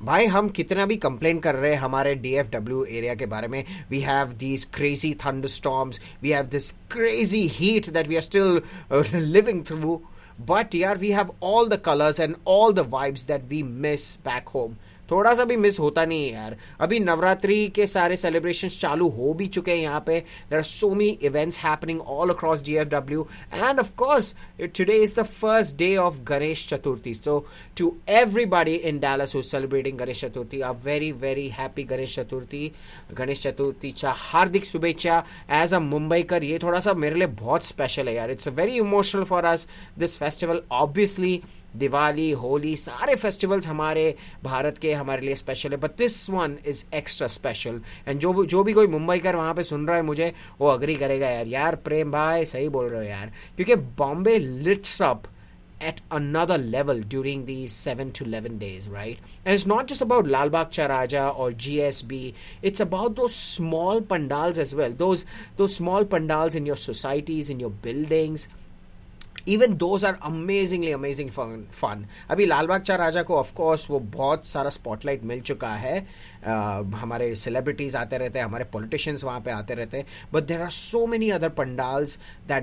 भाई हम कितना भी कंप्लेन कर रहे हैं हमारे DFW एरिया के बारे में, we have these crazy thunderstorms, we have this crazy heat that we are still living through, but यार we have all the colours and all the vibes that we miss back home. थोड़ा सा भी miss होता नहीं है यार. अभी नवरात्रि के सारे सेलिब्रेशंस चालू हो भी चुके हैं यहाँ पे. There are so many events happening all across DFW, end of course today is the first day of Ganesh Chaturthi. So to everybody in Dallas who is celebrating Ganesh Chaturthi, a very very happy Ganesh Chaturthi. Ganesh चतुर्थीच्या हार्दिक शुभेच्छा. As a Mumbaikar ये थोड़ा सा मेरे लिए बहुत special है यार. It's very emotional for us this festival. Obviously Diwali, Holi, सारे फेस्टिवल्स हमारे भारत के हमारे लिए स्पेशल है, but this one is extra special. And जो भी कोई मुंबई कर वहाँ पे सुन रहा है मुझे, वो अग्री करेगा यार प्रेम भाई सही बोल रहे हो यार, क्योंकि Bombay लिट्स up at another level during these 7 to 11 days, right? And it's not just about Lal Bagh Cha Raja or GSB. It's about those small pandals as well. Those small pandals in your societies, in your buildings. Even those are amazing fun. अभी लाल बाग चा राजा को of course वो बहुत सारा spotlight मिल चुका है. हमारे celebrities आते रहते हैं, हमारे पॉलिटिशियंस वहाँ पे आते रहते हैं, but there are so many other pandals that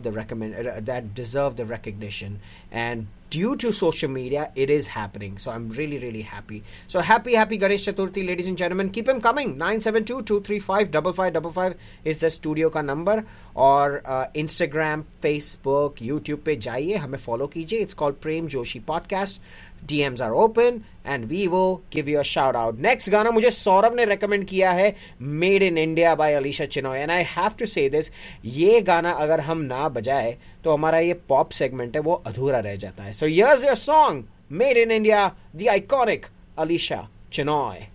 deserve the recognition, and due to social media it is happening. So I'm really happy. So happy Ganesh Chaturthi, ladies and gentlemen. Keep them coming. 972-235-5555 is the studio का number. और Instagram, Facebook, YouTube पे जाइए, हमें follow कीजिए. It's called Prem Joshi Podcast. DMs are open and we will give you a shout out. Next गाना मुझे सौरभ ने recommend किया है, Made in India by Alisha Chinoy, and I have to say this, ये गाना अगर हम ना बजाए तो हमारा ये पॉप सेगमेंट है वो अधूरा रह जाता है. So here's your song, Made in India, the iconic Alisha Chinoy.